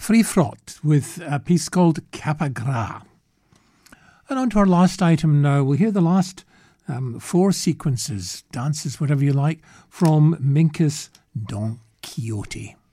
Free Fraught with a piece called Cappa Gra. And on to our last item now. We'll hear the last 4 sequences, dances, whatever you like, from Minkus Don Quixote.